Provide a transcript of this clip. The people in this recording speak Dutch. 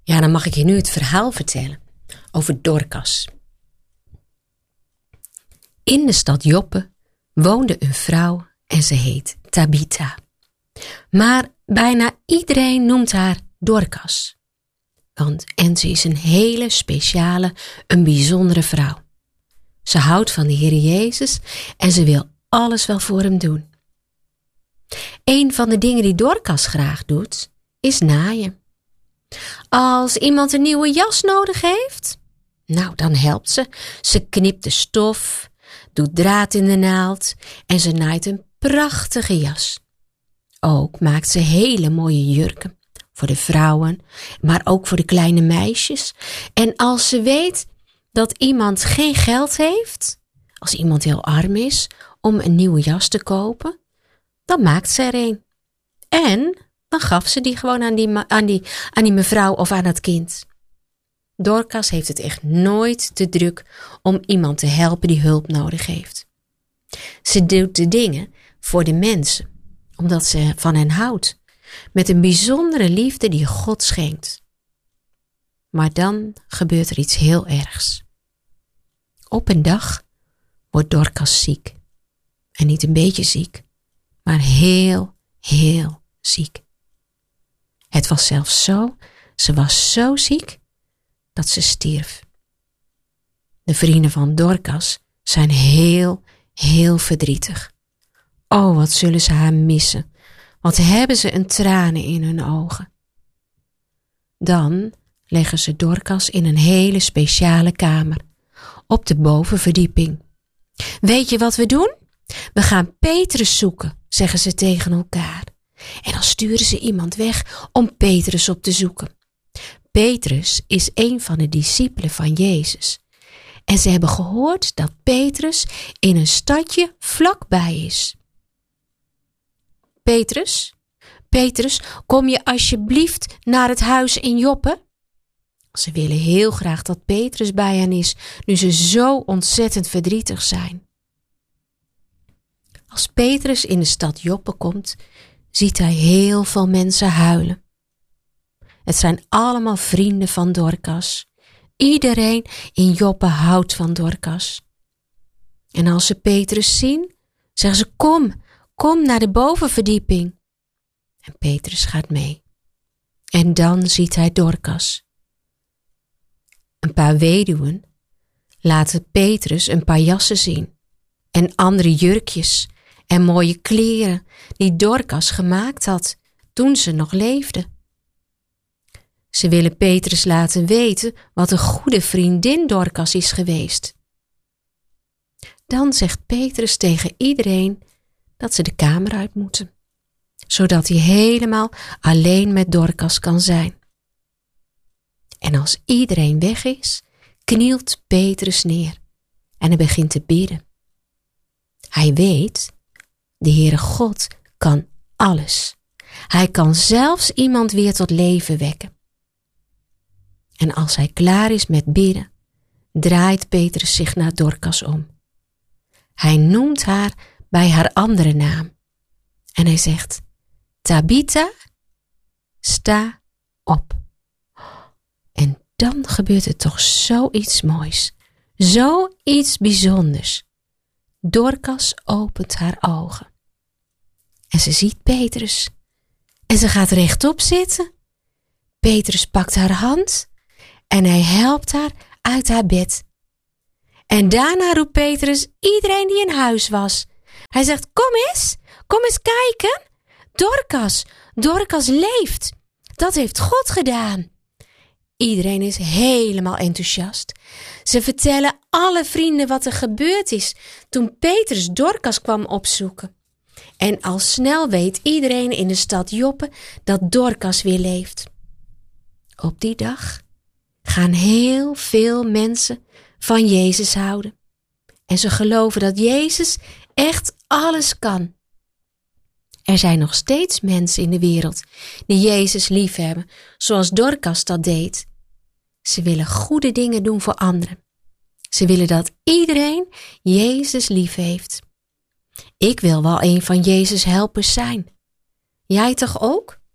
Ja, dan mag ik je nu het verhaal vertellen over Dorcas. In de stad Joppe woonde een vrouw en ze heet Tabitha. Maar bijna iedereen noemt haar Dorcas. En ze is een hele speciale, een bijzondere vrouw. Ze houdt van de Heer Jezus en ze wil alles wel voor hem doen. Een van de dingen die Dorcas graag doet, is naaien. Als iemand een nieuwe jas nodig heeft, dan helpt ze. Ze knipt de stof, doet draad in de naald en ze naait een prachtige jas. Ook maakt ze hele mooie jurken voor de vrouwen, maar ook voor de kleine meisjes. En als ze weet dat iemand geen geld heeft, als iemand heel arm is om een nieuwe jas te kopen, dan maakt ze er een. En dan gaf ze die gewoon aan die mevrouw of aan het kind. Dorcas heeft het echt nooit te druk om iemand te helpen die hulp nodig heeft. Ze doet de dingen voor de mensen, omdat ze van hen houdt, met een bijzondere liefde die God schenkt. Maar dan gebeurt er iets heel ergs. Op een dag wordt Dorcas ziek. En niet een beetje ziek, maar heel, heel ziek. Het was zelfs zo, ze was zo ziek dat ze stierf. De vrienden van Dorcas zijn heel, heel verdrietig. Oh, wat zullen ze haar missen? Wat hebben ze een tranen in hun ogen? Dan leggen ze Dorcas in een hele speciale kamer, op de bovenverdieping. Weet je wat we doen? We gaan Petrus zoeken, zeggen ze tegen elkaar. En dan sturen ze iemand weg om Petrus op te zoeken. Petrus is een van de discipelen van Jezus. En ze hebben gehoord dat Petrus in een stadje vlakbij is. Petrus, kom je alsjeblieft naar het huis in Joppe? Ze willen heel graag dat Petrus bij hen is, nu ze zo ontzettend verdrietig zijn. Als Petrus in de stad Joppe komt, ziet hij heel veel mensen huilen. Het zijn allemaal vrienden van Dorcas. Iedereen in Joppe houdt van Dorcas. En als ze Petrus zien, zeggen ze: kom naar de bovenverdieping. En Petrus gaat mee. En dan ziet hij Dorcas. Een paar weduwen laten Petrus een paar jassen zien en andere jurkjes en mooie kleren die Dorcas gemaakt had toen ze nog leefde. Ze willen Petrus laten weten wat een goede vriendin Dorcas is geweest. Dan zegt Petrus tegen iedereen dat ze de kamer uit moeten, zodat hij helemaal alleen met Dorcas kan zijn. En als iedereen weg is, knielt Petrus neer en hij begint te bidden. Hij weet, de Heere God kan alles. Hij kan zelfs iemand weer tot leven wekken. En als hij klaar is met bidden, draait Petrus zich naar Dorcas om. Hij noemt haar bij haar andere naam. En hij zegt: Tabitha, sta op. En dan gebeurt er toch zoiets moois. Zoiets bijzonders. Dorcas opent haar ogen. En ze ziet Petrus. En ze gaat rechtop zitten. Petrus pakt haar hand en hij helpt haar uit haar bed. En daarna roept Petrus iedereen die in huis was. Hij zegt: kom eens kijken. Dorcas leeft. Dat heeft God gedaan. Iedereen is helemaal enthousiast. Ze vertellen alle vrienden wat er gebeurd is toen Petrus Dorcas kwam opzoeken. En al snel weet iedereen in de stad Joppe dat Dorcas weer leeft. Op die dag gaan heel veel mensen van Jezus houden. En ze geloven dat Jezus echt alles kan. Er zijn nog steeds mensen in de wereld die Jezus liefhebben, zoals Dorcas dat deed. Ze willen goede dingen doen voor anderen. Ze willen dat iedereen Jezus lief heeft. Ik wil wel een van Jezus' helpers zijn. Jij toch ook?